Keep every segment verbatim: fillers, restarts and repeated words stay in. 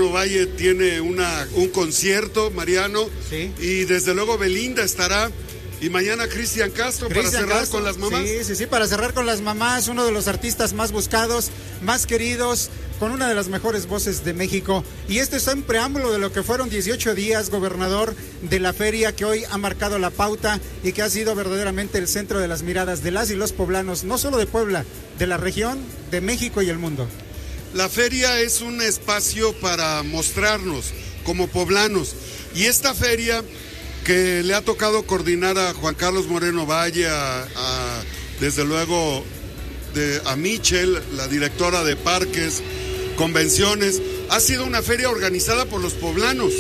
Moreno Valle tiene una, un concierto, Mariano, sí. Y desde luego Belinda estará, y mañana Cristian Castro Cristian para cerrar Castro, con las mamás. Sí, sí, sí, para cerrar con las mamás, uno de los artistas más buscados, más queridos, con una de las mejores voces de México. Y este es un preámbulo de lo que fueron dieciocho días, gobernador, de la feria que hoy ha marcado la pauta y que ha sido verdaderamente el centro de las miradas de las y los poblanos, no solo de Puebla, de la región, de México y el mundo. La feria es un espacio para mostrarnos como poblanos, y esta feria que le ha tocado coordinar a Juan Carlos Moreno Valle, a, a, desde luego de, a Michelle, la directora de parques, convenciones, ha sido una feria organizada por los poblanos,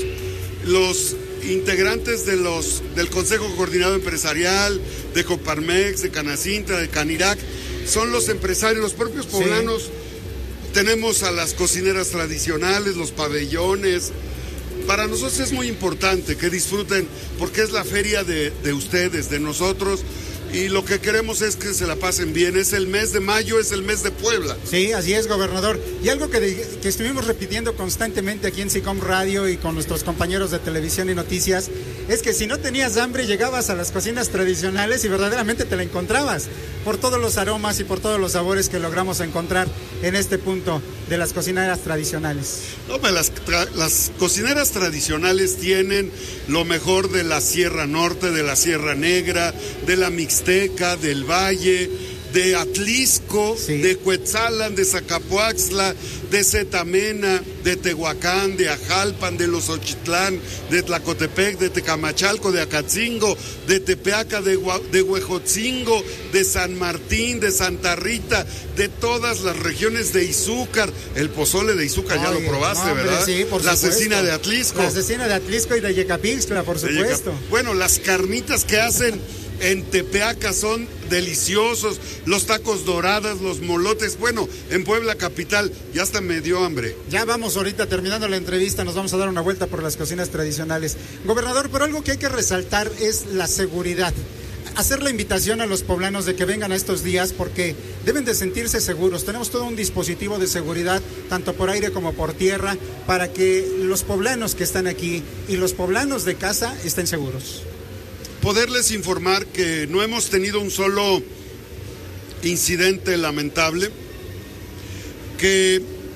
los integrantes de los, del Consejo Coordinado Empresarial, de Coparmex, de Canacintra, de Canirac, son los empresarios, los propios poblanos. Sí. Tenemos a las cocineras tradicionales, los pabellones. Para nosotros es muy importante que disfruten, porque es la feria de, de ustedes, de nosotros, y lo que queremos es que se la pasen bien. Es el mes de mayo, es el mes de Puebla. Sí, así es, gobernador. Y algo que, de, que estuvimos repitiendo constantemente aquí en SICOM Radio y con nuestros compañeros de televisión y noticias, es que si no tenías hambre llegabas a las cocinas tradicionales y verdaderamente te la encontrabas, por todos los aromas y por todos los sabores que logramos encontrar en este punto de las cocineras tradicionales. No, pues las, tra- las cocineras tradicionales tienen lo mejor de la Sierra Norte, de la Sierra Negra, de la Mixteca, del Valle, de Atlisco, sí. de Cuetzalan, de Zacapoaxtla, de Zetamena, de Tehuacán, de Ajalpan, de Los Ochitlán, de Tlacotepec, de Tecamachalco, de Acatzingo, de Tepeaca, de, Gua- de Huejotzingo, de San Martín, de Santa Rita, de todas las regiones de Izúcar. El pozole de Izúcar, ya Oye, lo probaste, hombre, ¿verdad? Sí, por la supuesto. cecina de Atlisco. La cecina de Atlisco y de Yecapixtla, por supuesto. Yeca... Bueno, las carnitas que hacen en Tepeaca son deliciosos, los tacos doradas, los molotes. Bueno, en Puebla capital ya hasta me dio hambre. Ya vamos ahorita terminando la entrevista, nos vamos a dar una vuelta por las cocinas tradicionales. Gobernador, pero algo que hay que resaltar es la seguridad. Hacer la invitación a los poblanos de que vengan a estos días porque deben de sentirse seguros. Tenemos todo un dispositivo de seguridad, tanto por aire como por tierra, para que los poblanos que están aquí y los poblanos de casa estén seguros. Poderles informar que no hemos tenido un solo incidente lamentable, que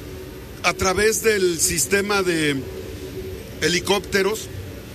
a través del sistema de helicópteros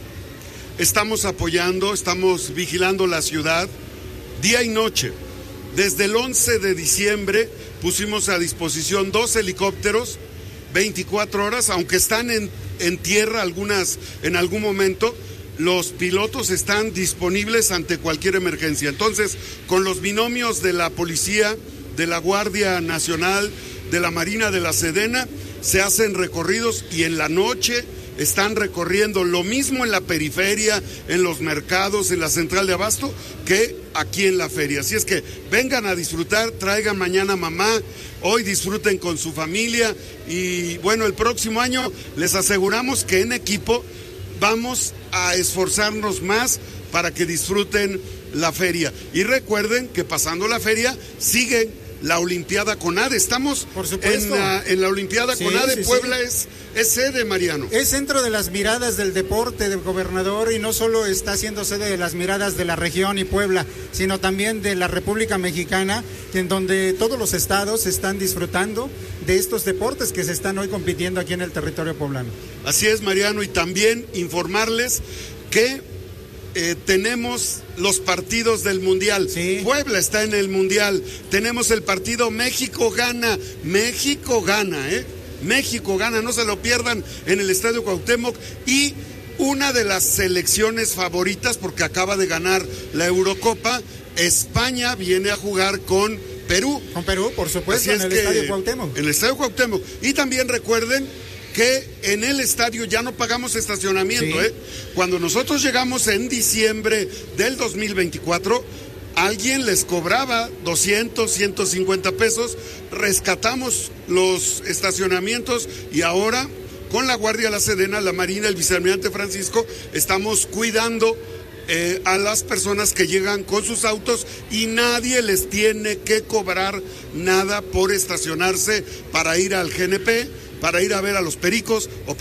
estamos apoyando, estamos vigilando la ciudad día y noche. Desde el once de diciembre pusimos a disposición dos helicópteros, veinticuatro horas, aunque están en, en tierra algunas en algún momento. Los pilotos están disponibles ante cualquier emergencia. Entonces, con los binomios de la Policía, de la Guardia Nacional, de la Marina, de la Sedena, se hacen recorridos y en la noche están recorriendo lo mismo en la periferia, en los mercados, en la central de abasto, que aquí en la feria. Así es que vengan a disfrutar, traigan mañana mamá, hoy disfruten con su familia y bueno, el próximo año les aseguramos que en equipo vamos a esforzarnos más para que disfruten la feria. Y recuerden que pasando la feria sigue la Olimpiada CONADE. Estamos Por supuesto. en la, en la Olimpiada Sí, CONADE. sí, Puebla sí. Es, es sede, Mariano. Es centro de las miradas del deporte del gobernador y no solo está siendo sede de las miradas de la región y Puebla, sino también de la República Mexicana, en donde todos los estados están disfrutando de estos deportes que se están hoy compitiendo aquí en el territorio poblano. Así es, Mariano, y también informarles que eh, tenemos los partidos del Mundial. Sí. Puebla está en el Mundial. Tenemos el partido México gana. México gana, ¿eh? México gana, no se lo pierdan en el Estadio Cuauhtémoc. Y una de las selecciones favoritas, porque acaba de ganar la Eurocopa, España viene a jugar con Perú. Con Perú, por supuesto, Así en el es que, Estadio Cuauhtémoc. En el Estadio Cuauhtémoc. Y también recuerden que en el estadio ya no pagamos estacionamiento, Sí. ¿eh? Cuando nosotros llegamos en diciembre del dos mil veinticuatro, alguien les cobraba doscientos, ciento cincuenta pesos, rescatamos los estacionamientos y ahora con la Guardia, la Sedena, la Marina, el vicealmirante Francisco, estamos cuidando eh, a las personas que llegan con sus autos y nadie les tiene que cobrar nada por estacionarse para ir al G N P, para ir a ver a los pericos o